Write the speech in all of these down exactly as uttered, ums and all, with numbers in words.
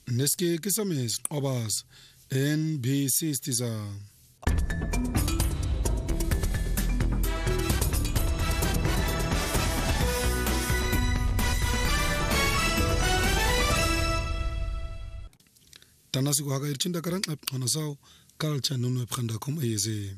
Neske kisamis obas N B C stiza. Tanasi ko haga irchinda karang ap anasao culture nunu ap khanda kom ayeze.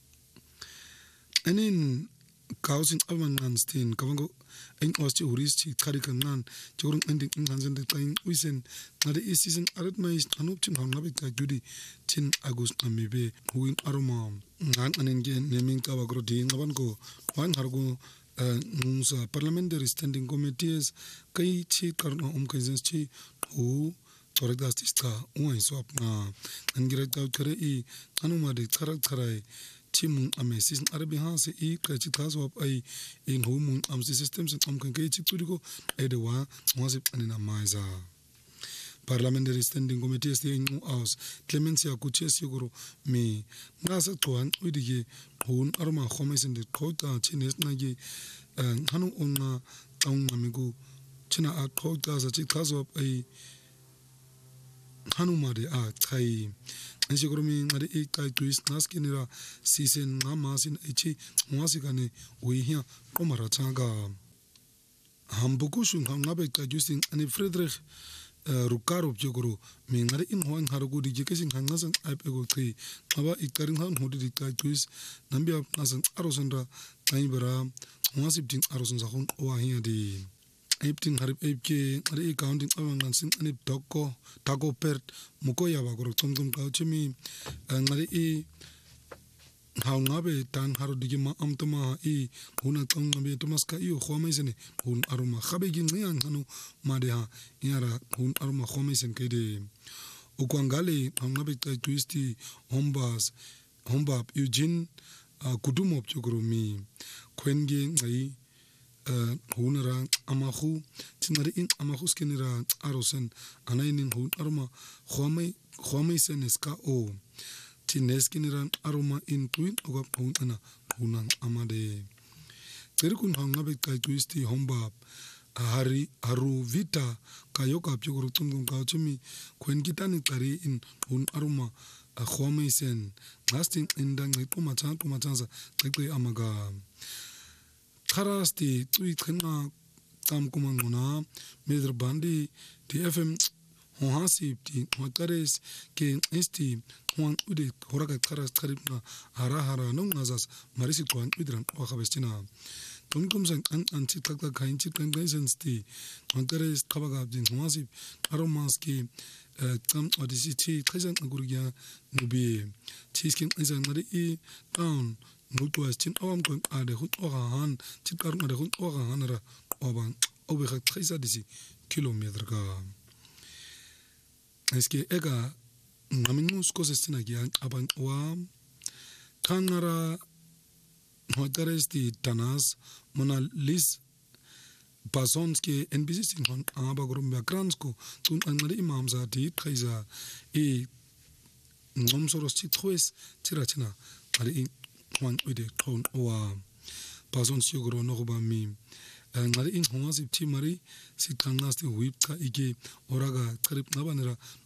Enin kausin amangan stin kavango en osti uristi karikangan churung ending inganzen de kain wisen ngade season arat mais anup chin hang nabe ka judi chin agus amibe huin aroma ngan anen gen neming ka bagro di ngaban ko wan hargo nusa parliamentary standing committees kai chi karno um kaisen chi hu tordas tista uai swap na angira ta kare i anuma de charak charai chimung ame season arabi ha se i kachi taso up ai in home am systems in am kan kai chi turiko edewa wasip anina maiza parliamentary standing committee ste in aus clemencia kuche siguro me ngasa toan udige hun arma khomesen de kota chines nagi hanu onna taung amigo china a kota za chi taso up ai hanumade a chai ansigurumi ngade e kai twist naskinira season ngamasin echi mwasikane wehia komara changa hambukushun ngabe ka justin ani Friedrich Rukaro jogoro me ngade in hoang harugo di jekesin hangasan apego tri aba ikarin han hodi di kai twist nambia nasan arosandra kaibara mwasip tin arosan sahun wahia di Eptin harip epke ari accounting awangan sin ani doko tago pert mukoya bagoro tumtum kauchimi ngari e haungabe tan haro digima amtoma e huna tongnabe tomaska iyo khwamaisene hun aroma khabe gin nyan hanu madeha yara hun aroma khwamaisen kede ukwangale haungabe ta twisti hombas hombap Eugene kudumop chogoromi kwenge ngai hunara amahu tinari in amahus kenira arosen anainin hun aroma khwamai khwamai seneska o tineskinira aroma in twin oga hun ana hunan amade terikun hanga be kai twisti homba hari haru vita kayoka pyogoro tungum kauchimi kwen kitani tari in hun aroma khwamai sen lasting indang ipoma chan poma chansa tekle amaga Karasti tui kena tam kumangona medr bandi di F M honhasi di hotares ke esti hon ude horaga karas karibna hara hara nong azas marisi kwan udran wakabestina tumkum sang an anti takta kain chit kan gaisen sti hotares kabaga din honhasi aromas ke tam odisi chi khajan agurgia nubi chiskin izan mari i town Nutuas chin awam kon ade hut ogahan chikar ngade hut ogahan ra oban obe khat khaisa disi kilometer ka eske ega naminus kosestina gian aban wa kanara hotares di tanas mona lis Pasonske N B C sin hon aba grum bakransko tun anmari imam za di khaisa e nomsoros chithoes chirachina ari Juan ude town oa pason siguro no ba mi ngari in honga sip chi mari si kangas ti whip ka ige oraga trip na banera